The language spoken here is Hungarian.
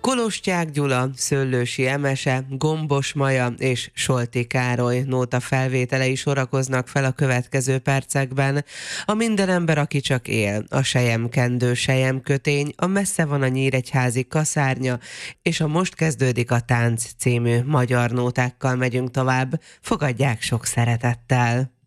Kolostyák Gyula, Szöllősi Emese, Gombos Maja és Solti Károly nóta felvételei sorakoznak fel a következő percekben. A Minden ember, aki csak él, a Selyemkendő Selyemkötény, a Messze van a nyíregyházi kaszárnya, és a Most kezdődik a tánc című magyar nótákkal megyünk tovább. Fogadják sok szeretettel!